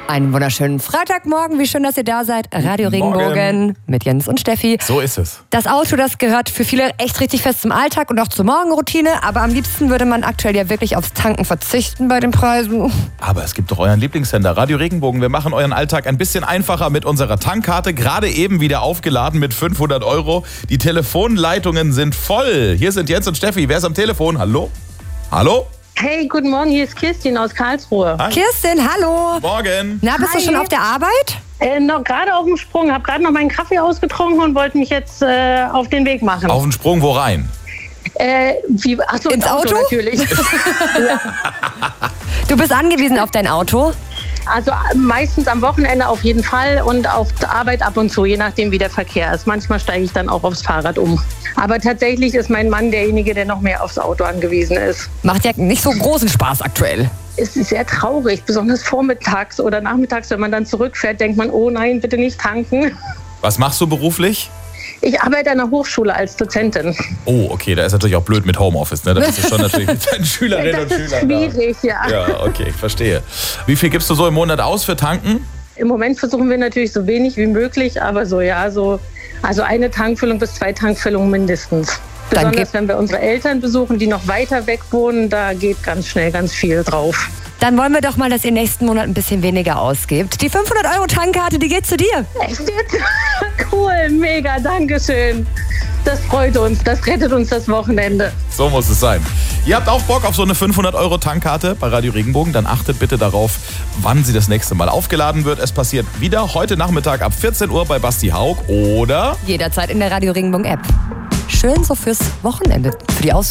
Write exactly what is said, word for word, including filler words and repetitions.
Einen wunderschönen Freitagmorgen. Wie schön, dass ihr da seid. Radio Regenbogen Morgen. mit Jens und Steffi. So ist es. Das Auto, das gehört für viele echt richtig fest zum Alltag und auch zur Morgenroutine. Aber am liebsten würde man aktuell ja wirklich aufs Tanken verzichten bei den Preisen. Aber es gibt doch euren Lieblingssender, Radio Regenbogen. Wir machen euren Alltag ein bisschen einfacher mit unserer Tankkarte. Gerade eben wieder aufgeladen mit fünfhundert Euro. Die Telefonleitungen sind voll. Hier sind Jens und Steffi. Wer ist am Telefon? Hallo? Hallo? Hey, guten Morgen, hier ist Kirstin aus Karlsruhe. Hi. Kirstin, hallo. Morgen. Na, bist Hi. du schon auf der Arbeit? Äh, noch gerade auf dem Sprung, habe gerade noch meinen Kaffee ausgetrunken und wollte mich jetzt äh, auf den Weg machen. Auf den Sprung, wo rein? Äh, wie, achso, Ins Auto? natürlich. Du bist angewiesen auf dein Auto. Also äh, meistens am Wochenende auf jeden Fall und auf der Arbeit ab und zu, je nachdem wie der Verkehr ist. Manchmal steige ich dann auch aufs Fahrrad um. Aber tatsächlich ist mein Mann derjenige, der noch mehr aufs Auto angewiesen ist. Macht ja nicht so großen Spaß aktuell. Es ist sehr traurig, besonders vormittags oder nachmittags, wenn man dann zurückfährt, denkt man, oh nein, bitte nicht tanken. Was machst du beruflich? Ich arbeite an der Hochschule als Dozentin. Oh, okay, da ist natürlich auch blöd mit Homeoffice, ne? Da bist du schon natürlich mit deinen Schülerinnen Das und ist Schülern schwierig, ja. da. Ja, okay, verstehe. Wie viel gibst du so im Monat aus für Tanken? Im Moment versuchen wir natürlich so wenig wie möglich, aber so ja, so also eine Tankfüllung bis zwei Tankfüllungen mindestens. Dann Besonders geht- wenn wir unsere Eltern besuchen, die noch weiter weg wohnen, da geht ganz schnell ganz viel drauf. Dann wollen wir doch mal, dass ihr nächsten Monat ein bisschen weniger ausgebt. Die fünfhundert Euro Tankkarte, die geht zu dir. Echt jetzt? Cool, mega, dankeschön. Das freut uns, das rettet uns das Wochenende. So muss es sein. Ihr habt auch Bock auf so eine fünfhundert Euro Tankkarte bei Radio Regenbogen? Dann achtet bitte darauf, wann sie das nächste Mal aufgeladen wird. Es passiert wieder heute Nachmittag ab vierzehn Uhr bei Basti Haug oder... Jederzeit in der Radio Regenbogen App. Schön so fürs Wochenende, für die Ausflüge.